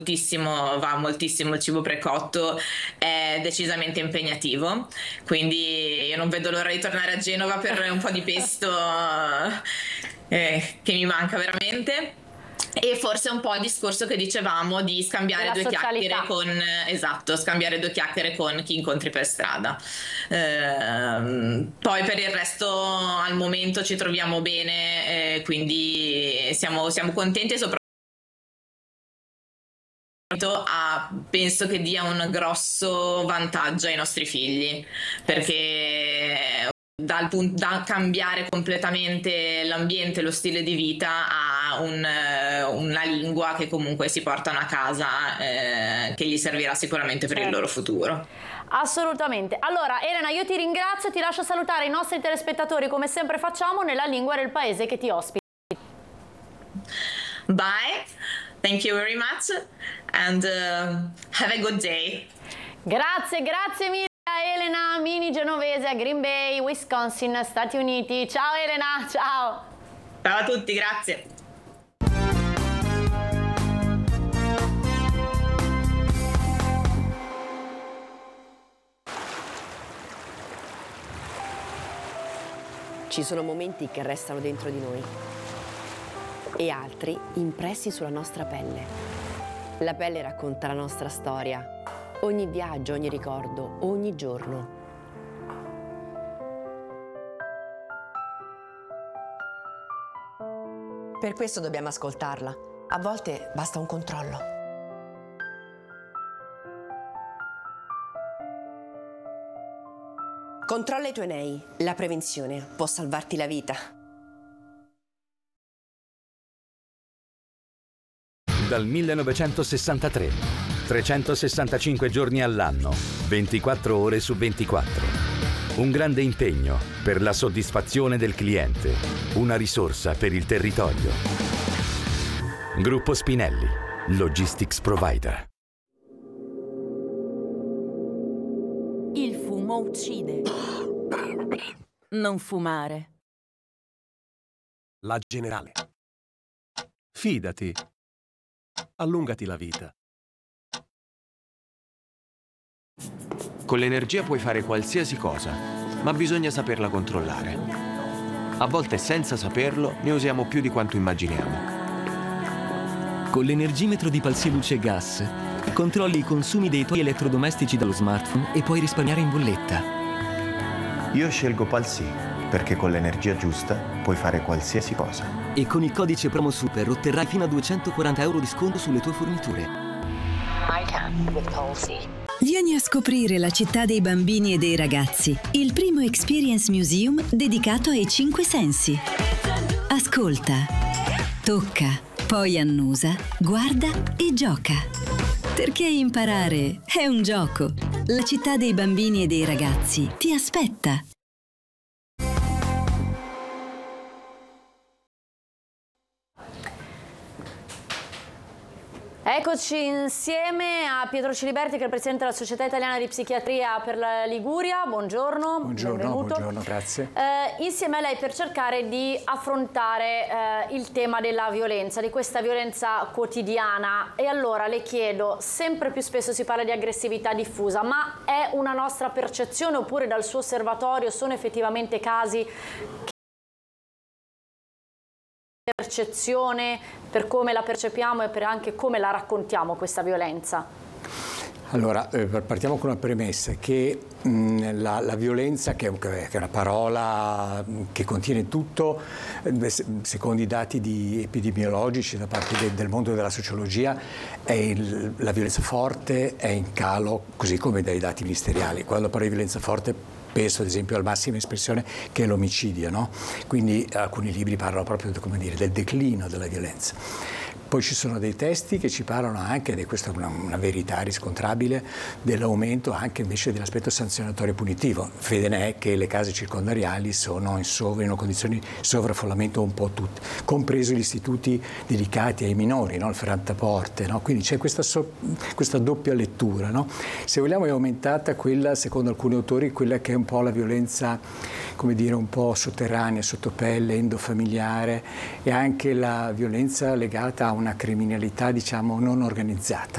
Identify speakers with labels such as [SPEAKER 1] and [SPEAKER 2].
[SPEAKER 1] va moltissimo il cibo precotto, è decisamente impegnativo, quindi io non vedo l'ora di tornare a Genova per un po' di pesto che mi manca veramente. E forse un po' il discorso che dicevamo di scambiare
[SPEAKER 2] Della
[SPEAKER 1] due chiacchiere
[SPEAKER 2] socialità.
[SPEAKER 1] esatto, scambiare due chiacchiere con chi incontri per strada. Poi per il resto al momento ci troviamo bene, quindi siamo contenti e soprattutto penso che dia un grosso vantaggio ai nostri figli, perché da cambiare completamente l'ambiente, lo stile di vita a una lingua che comunque si portano a casa, che gli servirà sicuramente per il loro futuro.
[SPEAKER 2] Assolutamente. Allora Elena, io ti ringrazio e ti lascio salutare i nostri telespettatori come sempre facciamo nella lingua del paese che ti ospita.
[SPEAKER 1] Bye, thank you very much and have a good day.
[SPEAKER 2] Grazie mille a Elena Mini Genovese a Green Bay, Wisconsin, Stati Uniti. Ciao Elena, ciao.
[SPEAKER 1] Ciao a tutti, grazie.
[SPEAKER 3] Ci sono momenti che restano dentro di noi e altri impressi sulla nostra pelle. La pelle racconta la nostra storia, ogni viaggio, ogni ricordo, ogni giorno. Per questo dobbiamo ascoltarla. A volte basta un controllo. Controlla i tuoi nei. La prevenzione può salvarti la vita.
[SPEAKER 4] Dal 1963, 365 giorni all'anno, 24 ore su 24. Un grande impegno per la soddisfazione del cliente, una risorsa per il territorio. Gruppo Spinelli, Logistics Provider.
[SPEAKER 5] Il fumo uccide. Non fumare.
[SPEAKER 6] La Generale. Fidati. Allungati la vita.
[SPEAKER 7] Con l'energia puoi fare qualsiasi cosa, ma bisogna saperla controllare. A volte senza saperlo ne usiamo più di quanto immaginiamo.
[SPEAKER 8] Con l'energimetro di Palsy Luce Gas controlli i consumi dei tuoi elettrodomestici dallo smartphone e puoi risparmiare in bolletta.
[SPEAKER 9] Io scelgo Palsy perché con l'energia giusta puoi fare qualsiasi cosa.
[SPEAKER 8] E con il codice promo super otterrai fino a 240 euro di sconto sulle tue forniture.
[SPEAKER 10] Vieni a scoprire la città dei bambini e dei ragazzi, il primo Experience Museum dedicato ai 5 sensi. Ascolta, tocca, poi annusa, guarda e gioca. Perché imparare è un gioco. La città dei bambini e dei ragazzi ti aspetta.
[SPEAKER 2] Eccoci insieme a Pietro Ciliberti, che è il presidente della Società Italiana di Psichiatria per la Liguria. Buongiorno, benvenuto.
[SPEAKER 11] Buongiorno, grazie.
[SPEAKER 2] Insieme a lei per cercare di affrontare il tema della violenza, di questa violenza quotidiana. E allora le chiedo, sempre più spesso si parla di aggressività diffusa, ma è una nostra percezione oppure dal suo osservatorio sono effettivamente casi percezione per come la percepiamo e per anche come la raccontiamo questa violenza?
[SPEAKER 11] Allora, partiamo con una premessa che la violenza, che è una parola che contiene tutto, secondo i dati epidemiologici da parte del mondo della sociologia, la violenza forte è in calo, così come dai dati ministeriali. Quando parlo di violenza forte penso ad esempio al massima espressione che è l'omicidio, no? Quindi alcuni libri parlano proprio, come dire, del declino della violenza. Poi ci sono dei testi che ci parlano anche, e questa è una verità riscontrabile, dell'aumento anche invece dell'aspetto sanzionatorio punitivo. Fede ne è che le case circondariali sono in condizioni di sovraffollamento un po' tutte, compreso gli istituti dedicati ai minori, no? Il Ferrantaporte, no? Quindi c'è questa doppia lettura, no? Se vogliamo è aumentata quella, secondo alcuni autori, quella che è un po' la violenza, come dire, un po' sotterranea, sottopelle, endofamiliare, e anche la violenza legata a una criminalità, diciamo, non organizzata.